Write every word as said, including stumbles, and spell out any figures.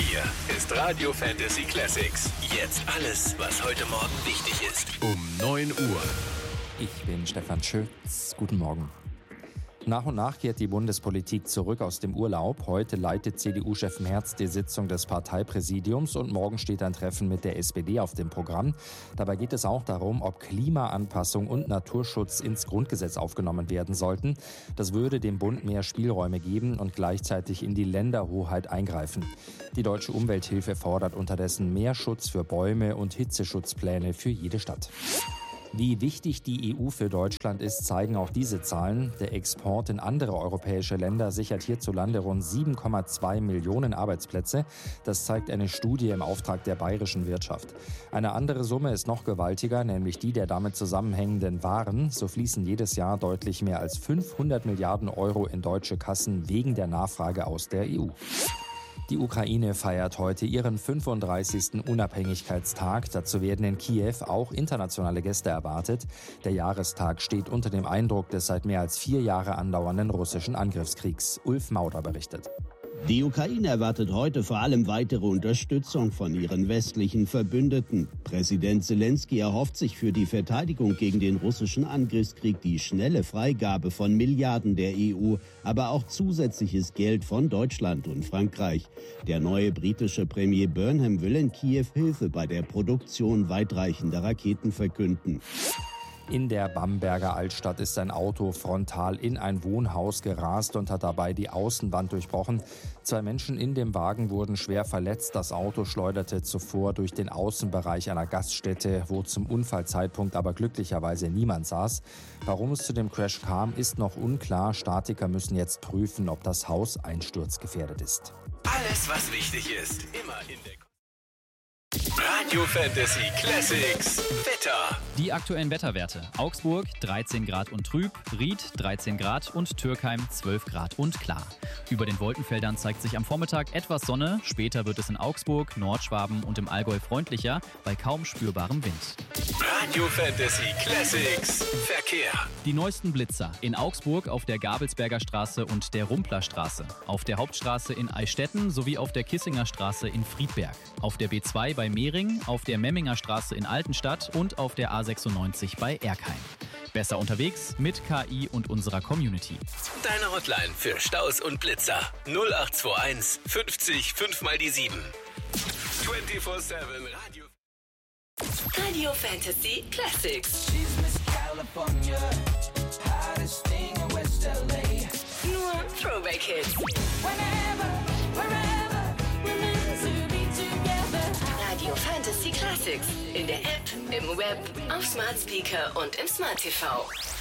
Hier ist Radio Fantasy Classics. Jetzt alles, was heute Morgen wichtig ist. Um neun Uhr. Ich bin Stefan Schütz. Guten Morgen. Nach und nach kehrt die Bundespolitik zurück aus dem Urlaub. Heute leitet C D U-Chef Merz die Sitzung des Parteipräsidiums und morgen steht ein Treffen mit der S P D auf dem Programm. Dabei geht es auch darum, ob Klimaanpassung und Naturschutz ins Grundgesetz aufgenommen werden sollten. Das würde dem Bund mehr Spielräume geben und gleichzeitig in die Länderhoheit eingreifen. Die Deutsche Umwelthilfe fordert unterdessen mehr Schutz für Bäume und Hitzeschutzpläne für jede Stadt. Wie wichtig die E U für Deutschland ist, zeigen auch diese Zahlen. Der Export in andere europäische Länder sichert hierzulande rund sieben Komma zwei Millionen Arbeitsplätze. Das zeigt eine Studie im Auftrag der bayerischen Wirtschaft. Eine andere Summe ist noch gewaltiger, nämlich die der damit zusammenhängenden Waren. So fließen jedes Jahr deutlich mehr als fünfhundert Milliarden Euro in deutsche Kassen wegen der Nachfrage aus der E U. Die Ukraine feiert heute ihren fünfunddreißigsten Unabhängigkeitstag. Dazu werden in Kiew auch internationale Gäste erwartet. Der Jahrestag steht unter dem Eindruck des seit mehr als vier Jahre andauernden russischen Angriffskriegs. Ulf Mauder berichtet. Die Ukraine erwartet heute vor allem weitere Unterstützung von ihren westlichen Verbündeten. Präsident Zelensky erhofft sich für die Verteidigung gegen den russischen Angriffskrieg die schnelle Freigabe von Milliarden der E U, aber auch zusätzliches Geld von Deutschland und Frankreich. Der neue britische Premier Burnham will in Kiew Hilfe bei der Produktion weitreichender Raketen verkünden. In der Bamberger Altstadt ist ein Auto frontal in ein Wohnhaus gerast und hat dabei die Außenwand durchbrochen. Zwei Menschen in dem Wagen wurden schwer verletzt. Das Auto schleuderte zuvor durch den Außenbereich einer Gaststätte, wo zum Unfallzeitpunkt aber glücklicherweise niemand saß. Warum es zu dem Crash kam, ist noch unklar. Statiker müssen jetzt prüfen, ob das Haus einsturzgefährdet ist. Alles, was wichtig ist, immer in der Radio Fantasy Classics Wetter. Die aktuellen Wetterwerte. Augsburg dreizehn Grad und trüb, Ried dreizehn Grad und Türkheim zwölf Grad und klar. Über den Wolkenfeldern zeigt sich am Vormittag etwas Sonne. Später wird es in Augsburg, Nordschwaben und im Allgäu freundlicher, bei kaum spürbarem Wind. Radio Fantasy Classics Verkehr. Die neuesten Blitzer in Augsburg auf der Gabelsberger Straße und der Rumpler Straße, auf der Hauptstraße in Eichstätten sowie auf der Kissinger Straße in Friedberg, auf der B zwei bei Mehring, auf der Memminger Straße in Altenstadt und auf der A sechsundneunzig bei Erkheim. Besser unterwegs mit K I und unserer Community. Deine Hotline für Staus und Blitzer null acht zwei eins fünfzig fünf mal die sieben. vierundzwanzig sieben Radio Radio Fantasy Classics. She's Miss California, hottest thing in West L A. Nur Throwback Hits. Whenever, wherever, we're meant to be together. Radio Fantasy Classics. In der App, im Web, auf Smart Speaker und im Smart T V.